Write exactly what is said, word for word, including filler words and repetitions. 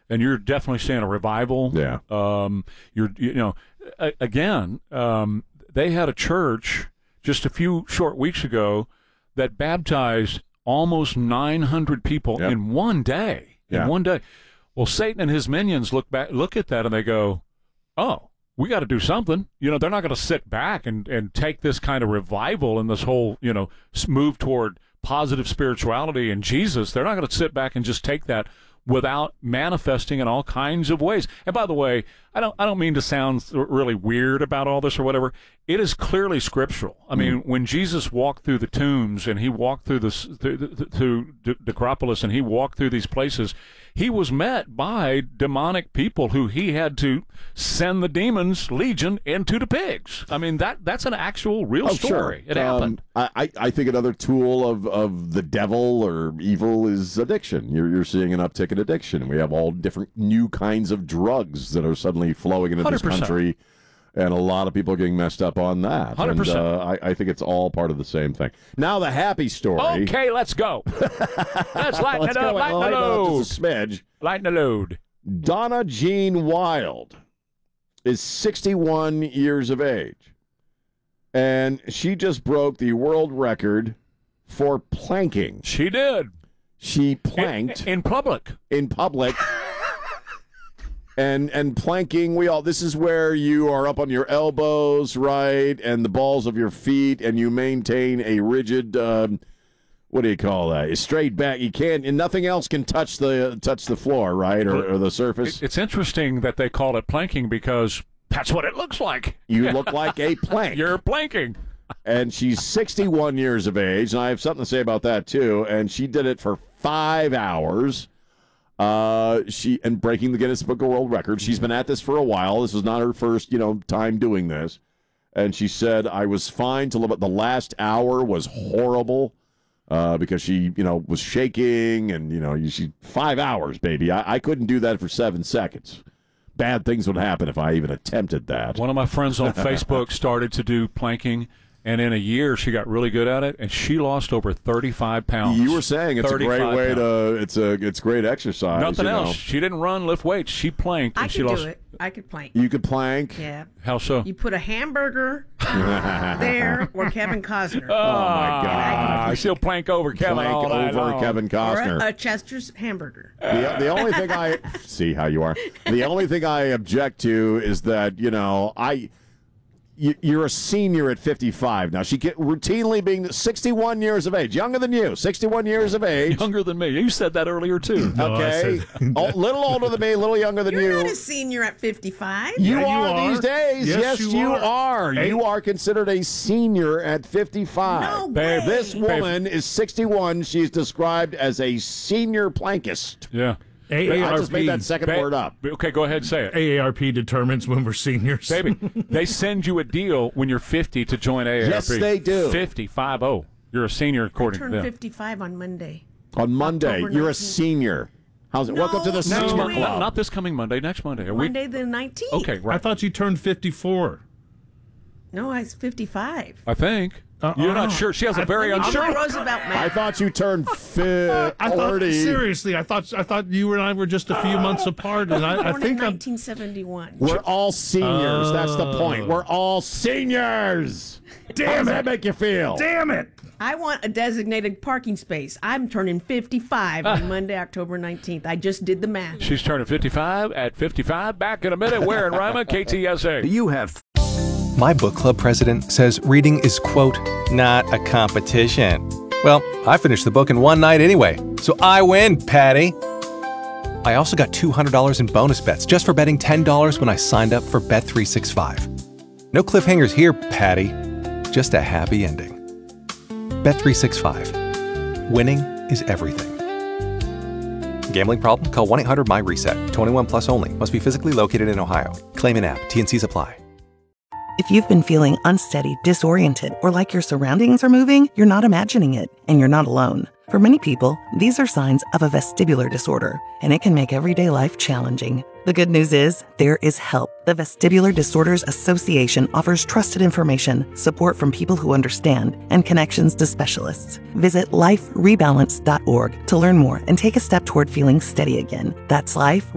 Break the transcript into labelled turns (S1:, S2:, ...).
S1: and you're definitely seeing a revival.
S2: Yeah.
S1: Um, you're, you know, a- again, um, they had a church just a few short weeks ago that baptized almost nine hundred people
S2: Yep.
S1: in one day. In
S2: Yeah.
S1: one day. Well, Satan and his minions look back, look at that, and they go, "Oh, we got to do something." You know, they're not going to sit back and, and take this kind of revival and this whole, you know, s- move toward positive spirituality and Jesus. They're not going to sit back and just take that without manifesting in all kinds of ways. And by the way, I don't I don't mean to sound really weird about all this or whatever. It is clearly scriptural. I mean, when Jesus walked through the tombs and he walked through the through, through the Necropolis and he walked through these places, he was met by demonic people who he had to send the demons, legion, into the pigs. I mean, that that's an actual real
S2: Oh,
S1: story.
S2: sure.
S1: It happened.
S2: Um, I, I think another tool of, of the devil or evil is addiction. You're, you're seeing an uptick in addiction. We have all different new kinds of drugs that are suddenly flowing into
S1: one hundred
S2: this
S1: percent.
S2: country, and a lot of people are getting messed up on that.
S1: one hundred percent.
S2: And, uh, I, I think it's all part of the same thing. Now the happy story.
S1: Okay, let's go. Let's lighten
S2: Let's
S1: it
S2: go
S1: up. Lighten the
S2: lighten it up
S1: load.
S2: just a smidge.
S1: Lighten the load.
S2: Donna Jean Wild is sixty-one years of age, and she just broke the world record for planking.
S1: She did.
S2: She planked
S1: In, in public.
S2: in public. And and planking, we all this is where you are up on your elbows, right, and the balls of your feet, and you maintain a rigid um, what do you call that? A straight back. You can't, and nothing else can touch the touch the floor, right, or, or the surface.
S1: It, it's interesting that they call it planking because that's what it looks like.
S2: You look like a plank.
S1: You're planking.
S2: And she's sixty-one years of age, and I have something to say about that too. And she did it for five hours. Uh, she and breaking the Guinness Book of World Records. She's been at this for a while. This was not her first, you know, time doing this. And she said, "I was fine till about the last hour was horrible uh, because she, you know, was shaking and you know, you, she five hours, baby. I, I couldn't do that for seven seconds. Bad things would happen if I even attempted that."
S1: One of my friends on Facebook started to do planking, and in a year she got really good at it, and she lost over thirty-five pounds.
S2: You were saying it's a great
S1: thirty-five
S2: way
S1: pounds.
S2: to. It's a. It's great exercise.
S1: Nothing
S2: you know.
S1: else. She didn't run, lift weights. She planked, and
S3: I
S1: she
S3: could
S1: lost.
S3: do it. I could plank.
S2: You could plank.
S3: Yeah.
S1: How so?
S3: You put a hamburger there or Kevin Costner.
S1: Oh,
S2: my God.
S1: I still plank over Kevin
S2: Plank
S1: all night
S2: over
S1: long.
S2: Kevin
S3: Or
S2: Costner.
S3: a, a Chester's hamburger.
S2: The, the only thing I see how you are. The only thing I object to is that you know I. You, you're a senior at fifty-five now. She get routinely being sixty-one years of age, younger than you, sixty-one years of age.
S1: Younger than me. You said that earlier too.
S4: No, I
S2: Okay,
S4: said-
S2: a little older than me, a little younger than
S3: You're
S2: you.
S3: not a senior at fifty-five.
S2: You,
S4: Yeah, you
S2: are,
S4: are.
S2: these days.
S4: Yes,
S2: Yes,
S4: you
S2: you
S4: are.
S2: are.
S4: Hey.
S2: You are considered a senior at fifty-five.
S3: No
S1: Babe,
S3: way.
S2: This woman is sixty-one. She's described as a senior plankist.
S1: Yeah.
S4: A A
S2: I
S4: R
S2: just made
S4: P,
S2: that second
S1: Ba-
S2: word up.
S1: Okay, go ahead, say it.
S4: A A R P determines when we're seniors.
S1: Baby, they send you a deal when you're fifty to join A A R P.
S2: Yes, they do.
S1: fifty, five oh. You're a senior according to
S3: Turned
S1: them.
S3: fifty-five on Monday.
S2: On Monday,
S3: October
S2: you're a
S3: nineteenth.
S2: senior. How's it?
S3: No,
S2: Welcome to the
S3: no
S2: senior
S3: way.
S2: club.
S1: Not, not this coming Monday, next Monday. Are we-
S3: Monday the nineteenth.
S1: Okay,
S4: I
S1: right.
S4: thought you turned fifty-four.
S3: No, I was fifty-five.
S1: I think.
S4: Uh-uh.
S1: You're not sure. She has a very
S3: I'm
S1: unsure.
S3: a Roosevelt
S2: I
S3: man.
S2: thought you turned fi-
S4: I thought
S2: forty.
S4: seriously. I thought I thought you and I were just a few months apart, and I, I
S3: Born in
S4: think I'm.
S3: nineteen seventy-one.
S2: We're all seniors. That's the
S4: Oh.
S2: point. We're all seniors. How does
S4: Damn
S2: that
S4: it!
S2: make you feel?
S4: Damn it!
S3: I want a designated parking space. I'm turning fifty-five on Monday, October nineteenth. I just did the math.
S1: She's turning fifty-five at fifty-five. Back in a minute. Where in Rima? K T S A.
S5: You have
S6: My book club president says reading is, quote, not a competition. Well, I finished the book in one night anyway, so I win, Patty. I also got two hundred dollars in bonus bets just for betting ten dollars when I signed up for Bet three sixty-five. No cliffhangers here, Patty. Just a happy ending. Bet three sixty-five. Winning is everything. Gambling problem? Call one eight hundred my reset. twenty-one plus only. Must be physically located in Ohio. Claim in app. T and Cs apply.
S7: If you've been feeling unsteady, disoriented, or like your surroundings are moving, you're not imagining it, and you're not alone. For many people, these are signs of a vestibular disorder, and it can make everyday life challenging. The good news is, there is help. The Vestibular Disorders Association offers trusted information, support from people who understand, and connections to specialists. Visit life rebalance dot org to learn more and take a step toward feeling steady again. That's life